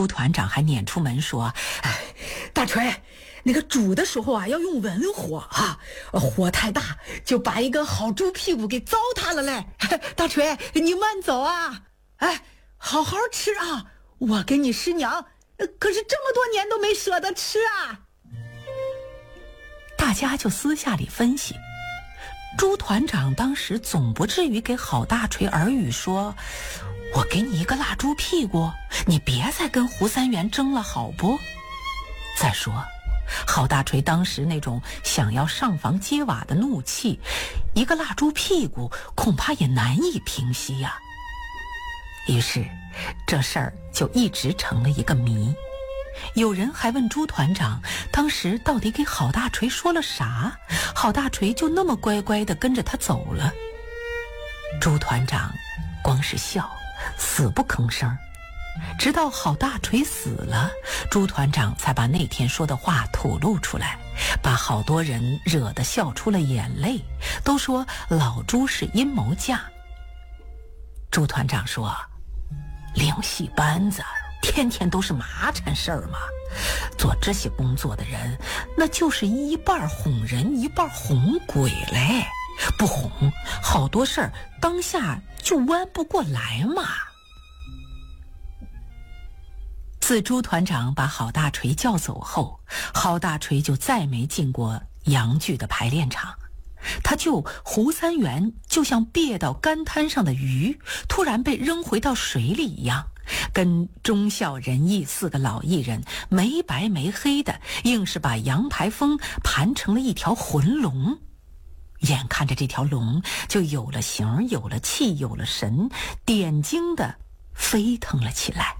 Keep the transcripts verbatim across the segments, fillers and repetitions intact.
朱团长还撵出门说：“哎，大锤，那个煮的时候啊，要用文火啊，火太大就把一个好猪屁股给糟蹋了嘞。大锤，你慢走啊，哎，好好吃啊，我给你师娘可是这么多年都没舍得吃啊。”大家就私下里分析，朱团长当时总不至于给郝大锤耳语说：“我给你一个蜡猪屁股，你别再跟胡三元争了好不？”再说郝大锤当时那种想要上房揭瓦的怒气，一个蜡猪屁股恐怕也难以平息呀、啊。于是这事儿就一直成了一个谜。有人还问朱团长当时到底给郝大锤说了啥，郝大锤就那么乖乖地跟着他走了。朱团长光是笑，死不吭声，直到郝大锤死了，朱团长才把那天说的话吐露出来，把好多人惹得笑出了眼泪，都说老朱是阴谋家。朱团长说，灵戏班子天天都是麻缠事儿嘛，做这些工作的人那就是一半哄人一半哄鬼嘞，不哄好多事儿当下就弯不过来嘛。自朱团长把郝大锤叫走后，郝大锤就再没进过洋剧的排练场。他就胡三元就像别到干滩上的鱼，突然被扔回到水里一样，跟忠孝仁义四个老艺人没白没黑的，硬是把杨排风盘成了一条浑龙。眼看着这条龙就有了形，有了气，有了神，点睛的飞腾了起来。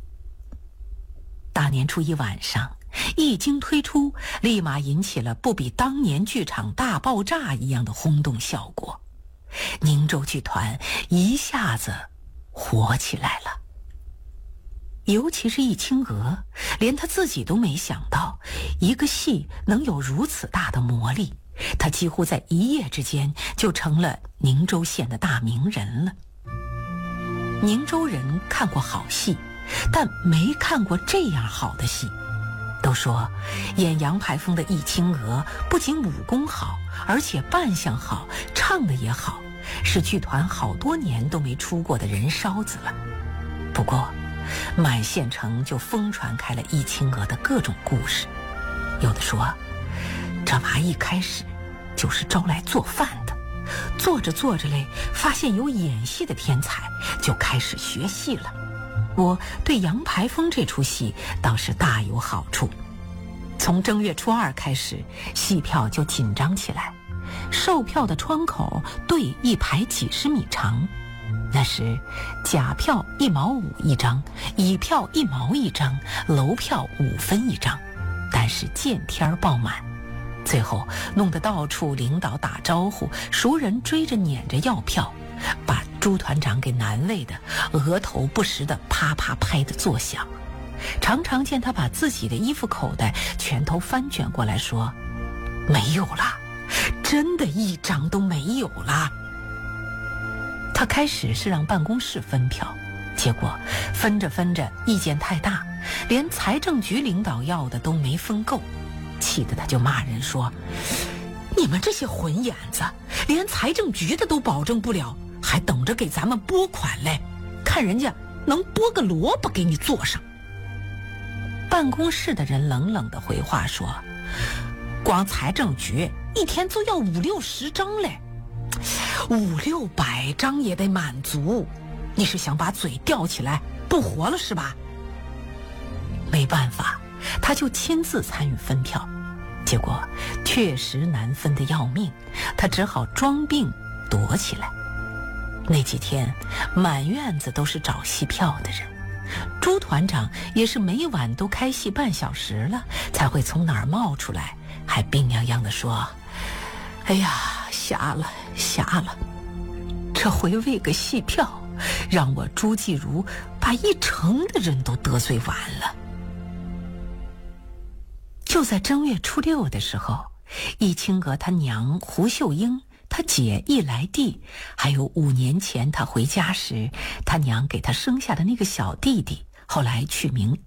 大年初一晚上，一经推出，立马引起了不比当年剧场大爆炸一样的轰动效果。宁州剧团一下子火起来了。尤其是易清娥，连他自己都没想到一个戏能有如此大的魔力，他几乎在一夜之间就成了宁州县的大名人了。宁州人看过好戏，但没看过这样好的戏。都说演杨排风的易清娥不仅武功好，而且扮相好，唱的也好，是剧团好多年都没出过的人烧子了。不过满县城就疯传开了易清娥的各种故事，有的说这娃一开始就是招来做饭的，做着做着嘞，发现有演戏的天才，就开始学戏了。我对杨排风这出戏倒是大有好处。从正月初二开始，戏票就紧张起来，售票的窗口队一排几十米长。那时假票一毛五一张，乙票一毛一张，楼票五分一张，但是见天爆满，最后弄得到处领导打招呼，熟人追着撵着要票，把朱团长给难为的额头不时的啪啪拍的作响。常常见他把自己的衣服口袋全都翻卷过来说，没有了，真的一张都没有了。他开始是让办公室分票，结果分着分着意见太大，连财政局领导要的都没分够，气得他就骂人说，你们这些混眼子连财政局的都保证不了，还等着给咱们拨款嘞，看人家能拨个萝卜给你做上。办公室的人冷冷的回话说，光财政局一天就要五六十张嘞，五六百张也得满足，你是想把嘴吊起来不活了是吧？没办法，他就亲自参与分票，结果确实难分得要命，他只好装病躲起来。那几天满院子都是找戏票的人，朱团长也是每晚都开戏半小时了才会从哪儿冒出来，还病殃殃地说，哎呀，瞎了瞎了，这回为个戏票让我朱继如把一城的人都得罪完了。就在正月初六的时候，易清娥她娘胡秀英，她姐易来娣，还有五年前她回家时她娘给她生下的那个小弟弟，后来取名